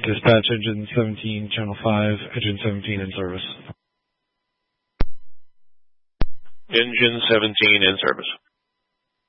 Dispatch Engine 17, Channel 5, Engine 17 in service. Engine 17 in service.